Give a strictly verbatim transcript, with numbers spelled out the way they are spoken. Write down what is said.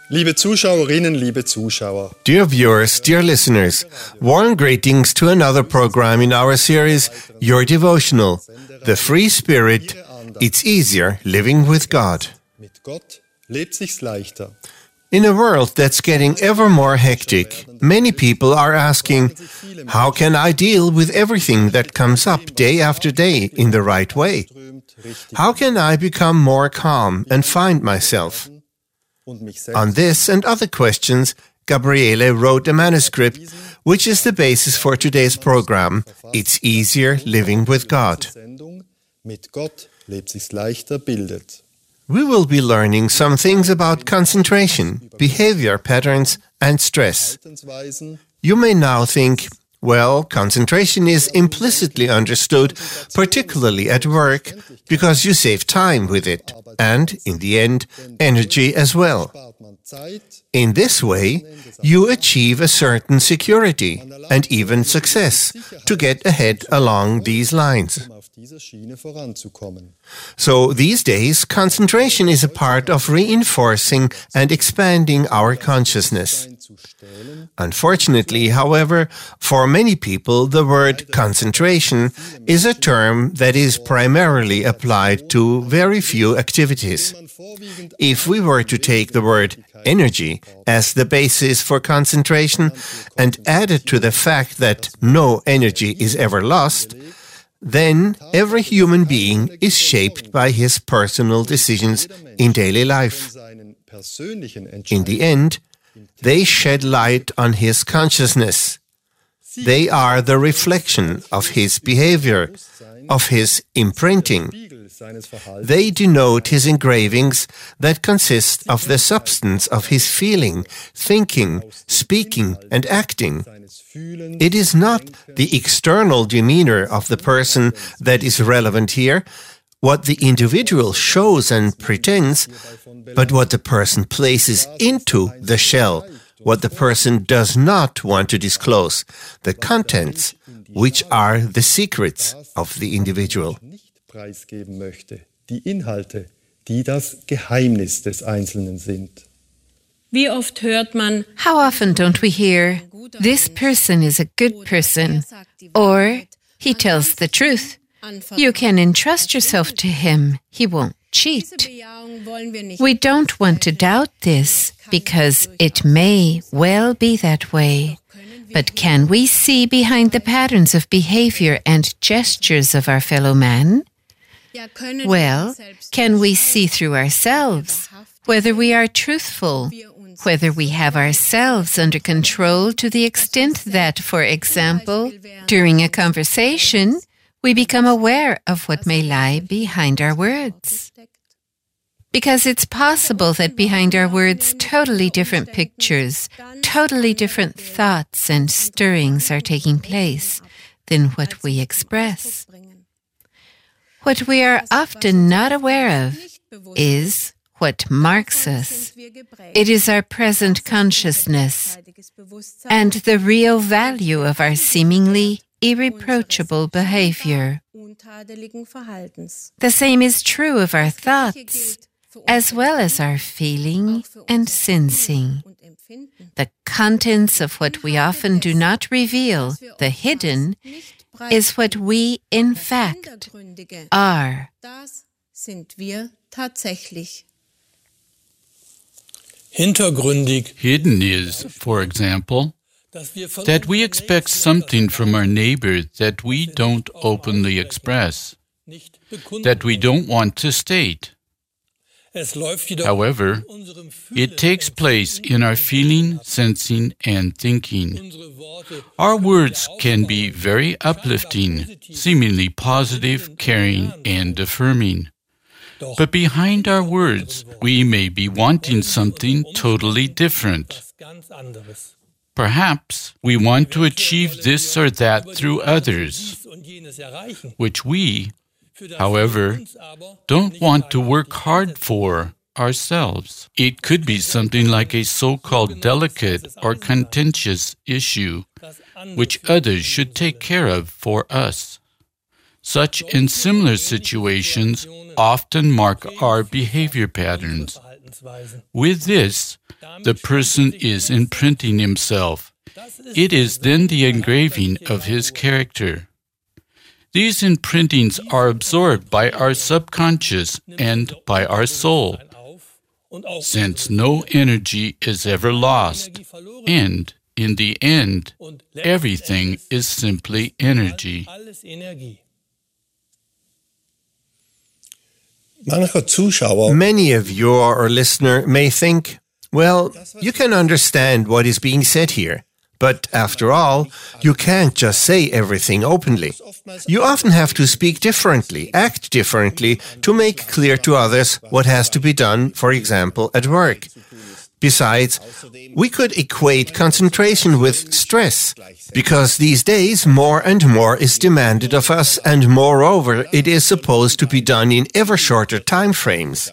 Liebe Zuschauerinnen, liebe Zuschauer. Dear viewers, dear listeners, warm greetings to another program in our series, Your Devotional, The Free Spirit, It's Easier Living with God. Mit Gott lebt sich's leichter. In a world that's getting ever more hectic, many people are asking, how can I deal with everything that comes up day after day in the right way? How can I become more calm and find myself? On this and other questions, Gabriele wrote a manuscript, which is the basis for today's program, It's Easier Living with God. Mit Gott lebt sich's leichter bildet. We will be learning some things about concentration, behavior patterns, and stress. You may now think, well, concentration is implicitly understood, particularly at work, because you save time with it, and, in the end, energy as well. In this way, you achieve a certain security and even success to get ahead along these lines. So these days, concentration is a part of reinforcing and expanding our consciousness. Unfortunately, however, for many people, the word concentration is a term that is primarily applied to very few activities. If we were to take the word energy as the basis for concentration and add it to the fact that no energy is ever lost, then every human being is shaped by his personal decisions in daily life. In the end, they shed light on his consciousness. They are the reflection of his behavior, of his imprinting. They denote his engravings that consist of the substance of his feeling, thinking, speaking, and acting. It is not the external demeanor of the person that is relevant here, what the individual shows and pretends, but what the person places into the shell, what the person does not want to disclose, the contents, which are the secrets of the individual. Preisgeben möchte, die Inhalte, die das Geheimnis des Einzelnen sind. Wie oft hört man, How often don't we hear, this person is a good person, or he tells the truth. You can entrust yourself to him. He won't cheat. We don't want to doubt this because it may well be that way. But can we see behind the patterns of behavior and gestures of our fellow man? Well, can we see through ourselves whether we are truthful, whether we have ourselves under control to the extent that, for example, during a conversation, we become aware of what may lie behind our words? Because it's possible that behind our words, totally different pictures, totally different thoughts and stirrings are taking place than what we express. What we are often not aware of is what marks us. It is our present consciousness and the real value of our seemingly irreproachable behavior. The same is true of our thoughts, as well as our feeling and sensing. The contents of what we often do not reveal, the hidden, is what we, in fact, are. Hintergründig. Hidden is, for example, that we expect something from our neighbor that we don't openly express, that we don't want to state. However, it takes place in our feeling, sensing, and thinking. Our words can be very uplifting, seemingly positive, caring, and affirming. But behind our words, we may be wanting something totally different. Perhaps we want to achieve this or that through others, which we, however, don't want to work hard for ourselves. It could be something like a so-called delicate or contentious issue, which others should take care of for us. Such and similar situations often mark our behavior patterns. With this, the person is imprinting himself. It is then the engraving of his character. These imprintings are absorbed by our subconscious and by our soul, since no energy is ever lost, and in the end, everything is simply energy. Many of you or listener may think, well, you can understand what is being said here. But after all, you can't just say everything openly. You often have to speak differently, act differently, to make clear to others what has to be done, for example, at work. Besides, we could equate concentration with stress, because these days more and more is demanded of us, and moreover, it is supposed to be done in ever shorter time frames.